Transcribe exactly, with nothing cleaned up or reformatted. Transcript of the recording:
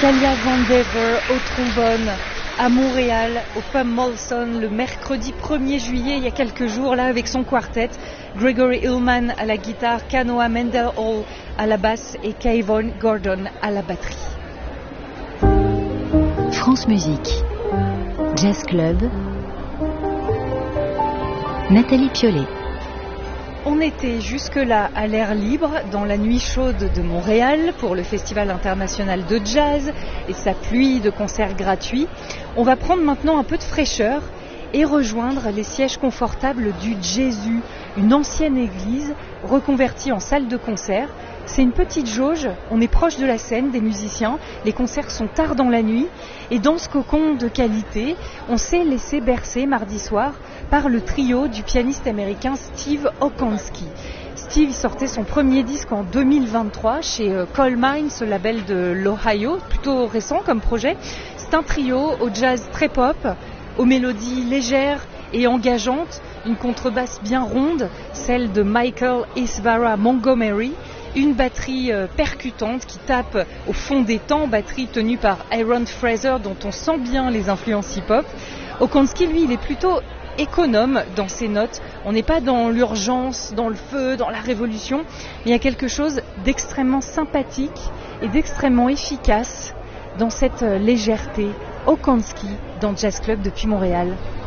Natalia Vandever au trombone à Montréal, au Pub Molson, le mercredi premier juillet, il y a quelques jours, là, avec son quartet. Gregory Ullman à la guitare, Kanoa Mendenhall à la basse et Kayvon Gordon à la batterie. France Musique, Jazz Club, Nathalie Piollet. On était jusque-là à l'air libre, dans la nuit chaude de Montréal, pour le Festival international de jazz et sa pluie de concerts gratuits. On va prendre maintenant un peu de fraîcheur et rejoindre les sièges confortables du Jésus, une ancienne église reconvertie en salle de concert. C'est une petite jauge, on est proche de la scène, des musiciens, les concerts sont tard dans la nuit, et dans ce cocon de qualité, on s'est laissé bercer mardi soir par le trio du pianiste américain Steve Okonski. Steve sortait son premier disque en deux mille vingt-trois chez Coal Mines, ce label de l'Ohio, plutôt récent comme projet. C'est un trio au jazz très pop, aux mélodies légères et engageantes, une contrebasse bien ronde, celle de Michael Isvara Montgomery, une batterie euh, percutante qui tape au fond des temps, batterie tenue par Aaron Fraser dont on sent bien les influences hip-hop. Okonski, lui, il est plutôt économe dans ses notes. On n'est pas dans l'urgence, dans le feu, dans la révolution, mais il y a quelque chose d'extrêmement sympathique et d'extrêmement efficace dans cette euh, légèreté. Okonski dans Jazz Club depuis Montréal.